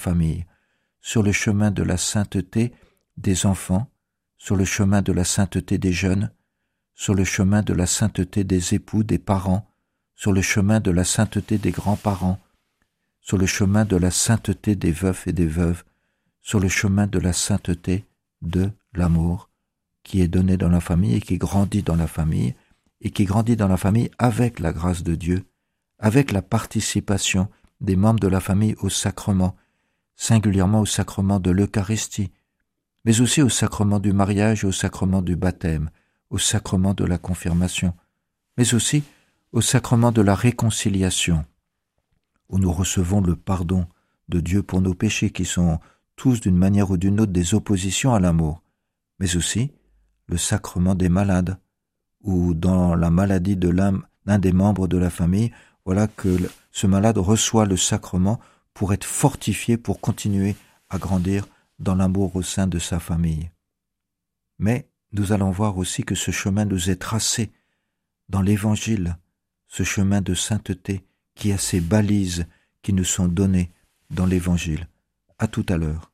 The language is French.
famille, sur le chemin de la sainteté des enfants, sur le chemin de la sainteté des jeunes, sur le chemin de la sainteté des époux, des parents, sur le chemin de la sainteté des grands-parents, sur le chemin de la sainteté des veufs et des veuves, sur le chemin de la sainteté de l'amour qui est donné dans la famille et qui grandit dans la famille, et qui grandit dans la famille avec la grâce de Dieu, avec la participation des membres de la famille au sacrement, singulièrement au sacrement de l'Eucharistie, mais aussi au sacrement du mariage et au sacrement du baptême, au sacrement de la confirmation, mais aussi au sacrement de la réconciliation, où nous recevons le pardon de Dieu pour nos péchés qui sont tous d'une manière ou d'une autre des oppositions à l'amour, mais aussi le sacrement des malades, où dans la maladie de l'un des membres de la famille, voilà que ce malade reçoit le sacrement pour être fortifié, pour continuer à grandir dans l'amour au sein de sa famille. Mais nous allons voir aussi que ce chemin nous est tracé dans l'Évangile, ce chemin de sainteté qui a ces balises qui nous sont données dans l'Évangile. À tout à l'heure.